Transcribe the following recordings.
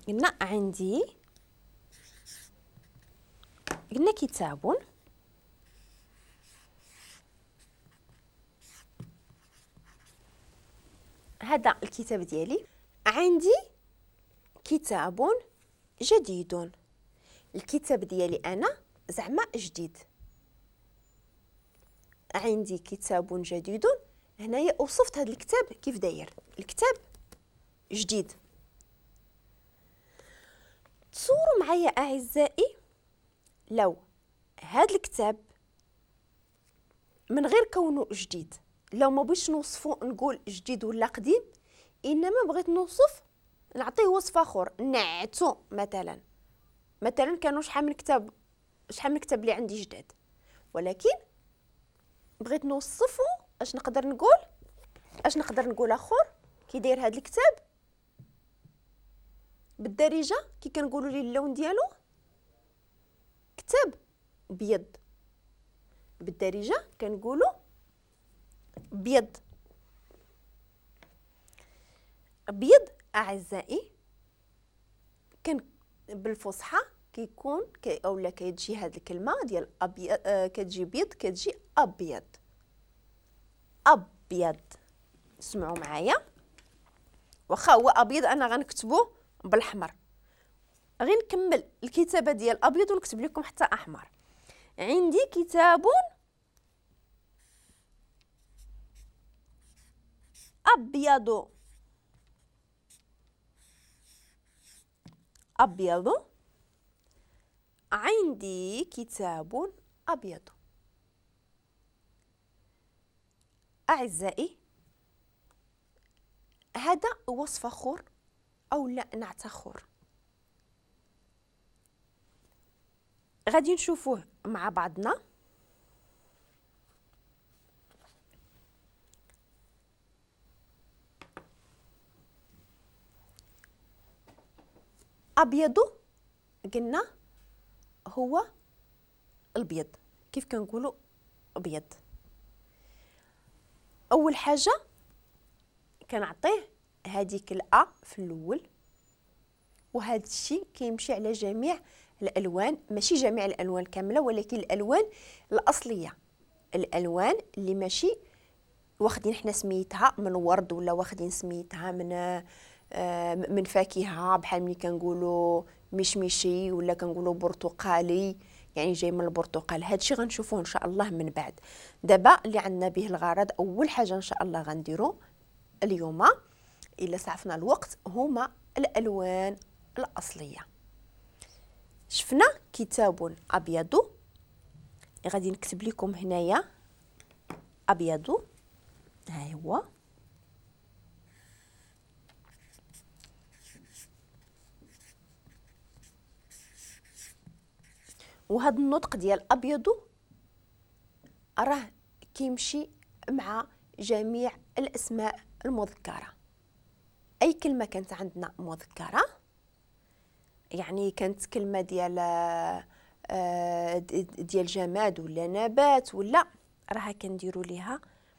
قلنا عندي، قلنا كتاب، هذا الكتاب ديالي. عندي كتاب جديد، الكتاب ديالي انا زعما جديد. عندي كتاب جديد، هنايا وصفت هذا الكتاب كيف داير. الكتاب جديد. تصوروا معايا اعزائي لو هذا الكتاب من غير كونه جديد، لو ما بغيتش نوصفه نقول جديد ولا قديم، انما بغيت نوصف نعطيه وصف اخر، نعتو مثلا كانوا شحال من كتاب اللي عندي جداد، ولكن بغيت نوصفه. اش نقدر نقول اخر كي داير هذا الكتاب بالدارجه، كي كنقولوا لي اللون ديالو كتاب بيض، بالدارجه كنقولوا بيض. بيض اعزائي كان بالفصحى كيكون اولا كتجي هذه الكلمه ديال ابيض، كتجي بيض، كتجي ابيض. ابيض، اسمعوا معايا، واخا هو ابيض انا غنكتبه بالاحمر، غير نكمل الكتابه ديال ابيض ونكتب لكم حتى احمر. عندي كتاب ابيض، ابيض. عندي كتاب ابيض. اعزائي هذا وصف اخر او لا نعت اخر، غادي نشوفوه مع بعضنا. ابيض قلنا هو البيض، كيف كنقولوا ابيض. اول حاجه كنعطيه هذيك الأ في الاول، وهذا الشيء كيمشي على جميع الالوان، ماشي جميع الالوان كامله ولكن الالوان الاصليه، الالوان اللي ماشي واخدين حنا سميتها من ورد ولا واخدين سميتها من فاكهه، بحال ملي كنقولوا مشمشي ولا كنقولوا برتقالي، يعني جاي من البرتقال. هذا الشيء غنشوفوه ان شاء الله من بعد. دابا اللي عندنا به الغرض اول حاجه ان شاء الله غنديرو اليوم الا سعفنا الوقت هما الالوان الاصليه. شفنا كتاب ابيض، غادي نكتب لكم هنايا ابيض، ها هو. وهذا النطق ديال ابيض راه كيمشي مع جميع الاسماء المذكره. اي كلمه كانت عندنا مذكره، يعني كانت كلمه ديال جماد ولا نبات ولا، راه كنديروا ليها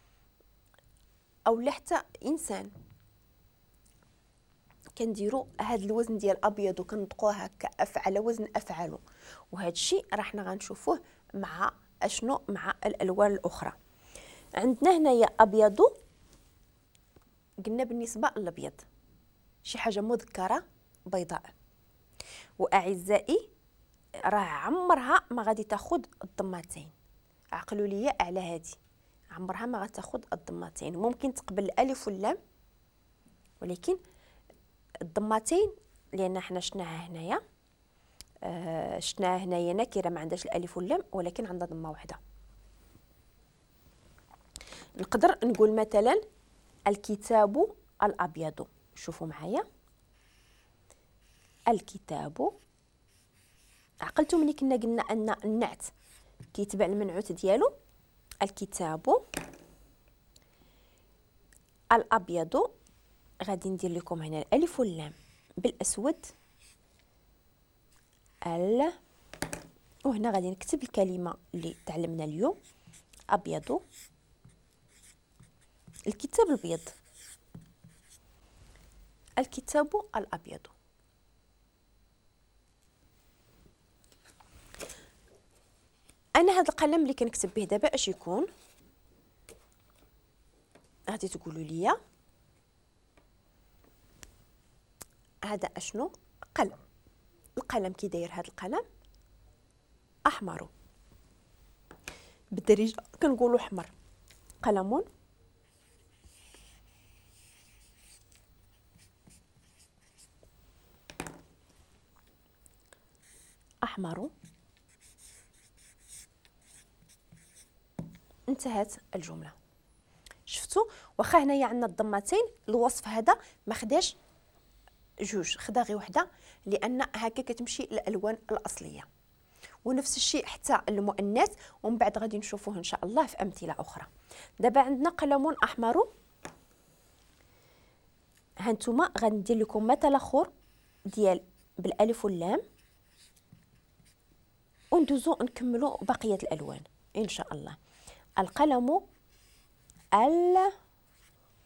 او حتى انسان، كنديروا هذا الوزن ديال ابيض وكنطقوه هكا على وزن افعل. وهذا الشيء راه حنا غنشوفوه مع اشنو، مع الالوان الاخرى. عندنا هنايا ابيض، قلنا بالنسبه للابيض شي حاجه مذكره بيضاء. واعزائي راه عمرها ما غادي تاخذ الضمتين، عقلوا لي على هذه، عمرها ما غتاخذ الضمتين. ممكن تقبل الالف واللام، ولكن الضمتين لان حنا شفناها هنايا، شفناها هنايا نكره ما عندهاش الالف واللام ولكن عندها ضمه واحده. نقدر نقول مثلا الكتاب الابيض، شوفوا معايا الكتاب. عقلتوا ملي كنا قلنا ان النعت كيتبع المنعوت ديالو. الكتاب الابيض، غادي ندير لكم هنا الالف واللام بالاسود وهنا غادي نكتب الكلمه اللي تعلمنا اليوم ابيض. الكتاب الابيض، الكتاب الابيض. انا هذا القلم اللي كنكتب به دابا اش يكون؟ غادي تقولوا لي هذا اشنو؟ قلم. القلم كي داير هذا القلم احمر، بالدارجه كنقولوا احمر. قلم احمر. انتهت الجمله. شفتوا؟ واخا هنايا عندنا الضمتين، الوصف هذا ما خداش جوج، خدا غير وحده، لان هكا كتمشي الالوان الاصليه. ونفس الشيء حتى المؤنث، ومن بعد غادي نشوفوه ان شاء الله في امثله اخرى. دابا عندنا قلم احمر. هانتوما غندير لكم مثل اخر ديال بالالف واللام، وندوزو نكملوا بقيه الالوان ان شاء الله. القلم